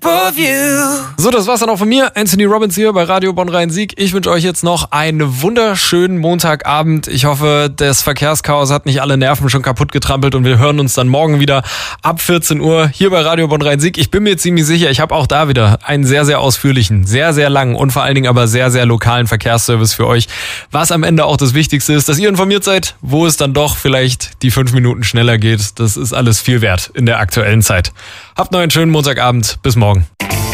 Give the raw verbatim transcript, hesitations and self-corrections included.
of you. So, das war's dann auch von mir. Anthony Robbins hier bei Radio Bonn-Rhein-Sieg. Ich wünsche euch jetzt noch einen wunderschönen Montagabend. Ich hoffe, das Verkehrschaos hat nicht alle Nerven schon kaputt getrampelt und wir hören uns dann morgen wieder ab vierzehn Uhr hier bei Radio Bonn-Rhein-Sieg. Ich bin mir ziemlich sicher, ich habe auch da wieder einen sehr, sehr ausführlichen, sehr, sehr langen und vor allen Dingen aber sehr, sehr lokalen Verkehrsservice für euch. Was am Ende auch das Wichtigste ist, dass ihr informiert seid, wo es dann doch vielleicht die fünf Minuten schneller geht. Das ist alles viel wert in der aktuellen Zeit. Habt noch einen schönen Montagabend. Bis morgen.